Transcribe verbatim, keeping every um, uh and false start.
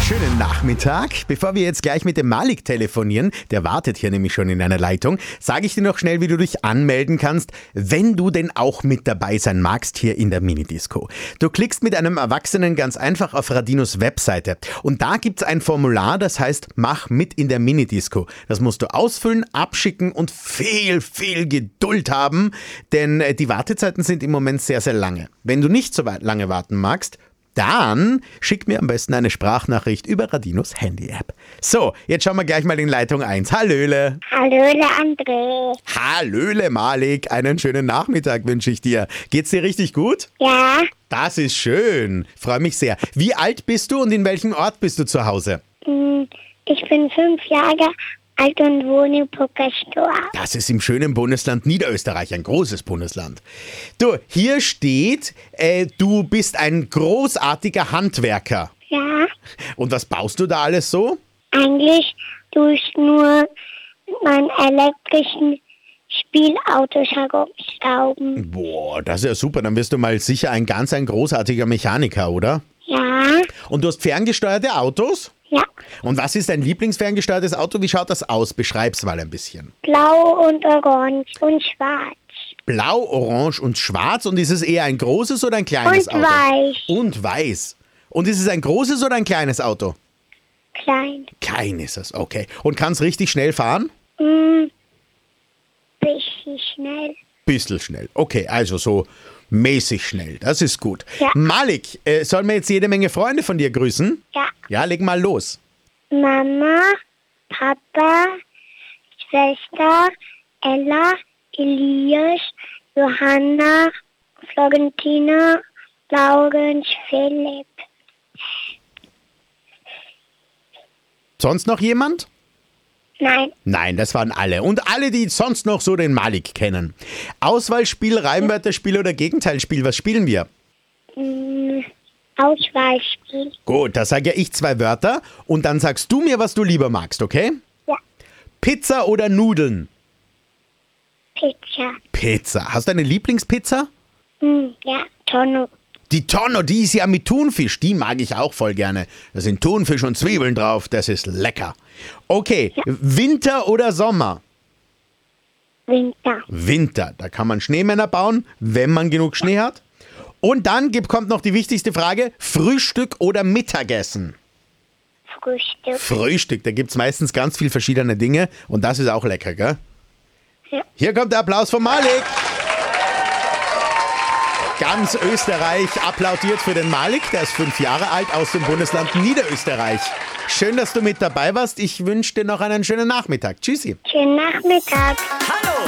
Schönen Nachmittag. Bevor wir jetzt gleich mit dem Malik telefonieren, der wartet hier nämlich schon in einer Leitung, sage ich dir noch schnell, wie du dich anmelden kannst, wenn du denn auch mit dabei sein magst hier in der Minidisco. Du klickst mit einem Erwachsenen ganz einfach auf Radinos Webseite und da gibt's ein Formular, das heißt, mach mit in der Minidisco. Das musst du ausfüllen, abschicken und viel, viel Geduld haben, denn die Wartezeiten sind im Moment sehr, sehr lange. Wenn du nicht so weit lange warten magst, dann schick mir am besten eine Sprachnachricht über Radinos Handy-App. So, jetzt schauen wir gleich mal in Leitung eins. Hallöle. Hallöle, André. Hallöle, Malik. Einen schönen Nachmittag wünsche ich dir. Geht's dir richtig gut? Ja, Das ist schön. Freue mich sehr. Wie alt bist du und in welchem Ort bist du zu Hause? mm, ich bin fünf Jahre alt und wohne in Puckersdorf. Das ist im schönen Bundesland Niederösterreich, ein großes Bundesland. Du, hier steht, äh, du bist ein großartiger Handwerker. Ja, Und was baust du da alles so? eigentlich tue ich nur mit meinen elektrischen Spielautos herumschrauben. Boah, das ist ja super. Dann wirst du mal sicher ein ganz ein großartiger Mechaniker, oder? Ja, Und du hast ferngesteuerte Autos? ja, Und was ist dein Lieblingsferngesteuertes Auto? Wie schaut das aus? Beschreib's mal ein bisschen. blau und orange und schwarz Blau, orange und schwarz. Und ist es eher ein großes oder ein kleines und Auto? weiß, Und weiß. Und ist es ein großes oder ein kleines Auto? klein. Klein ist es, okay. Und kann es richtig schnell fahren? Mm, bisschen schnell. Bisschen schnell. Okay, also so mäßig schnell. Das ist gut. Ja. Malik, äh, sollen wir jetzt jede Menge Freunde von dir grüßen? Ja, Ja, leg mal los. Mama, Papa, Schwester, Ella, Elias, Johanna, Florentina, Laurenz, Philipp. Sonst noch jemand? Nein, Nein, das waren alle. Und alle, die sonst noch so den Malik kennen. Auswahlspiel, Reimwörterspiel oder Gegenteilspiel, was spielen wir? mm, Auswahlspiel. Gut, da sage ja ich zwei Wörter und dann sagst du mir, was du lieber magst, okay? Ja, Pizza oder Nudeln? Pizza. Pizza. Hast du eine Lieblingspizza? Mm, ja, Tonno. Die Tonno, die ist ja mit Thunfisch. Die mag ich auch voll gerne. Da sind Thunfisch und Zwiebeln drauf. Das ist lecker. Okay, Winter oder Sommer? Winter. Winter. Da kann man Schneemänner bauen, wenn man genug Schnee hat. Und dann gibt, kommt noch die wichtigste Frage. Frühstück oder Mittagessen? Frühstück. Frühstück, da gibt es meistens ganz viel verschiedene Dinge. Und das ist auch lecker, gell? Ja. Hier kommt der Applaus von Malik. Ganz Österreich applaudiert für den Malik, der ist fünf Jahre alt, aus dem Bundesland Niederösterreich. Schön, dass du mit dabei warst. Ich wünsche dir noch einen schönen Nachmittag. Tschüssi. Schönen Nachmittag. Hallo.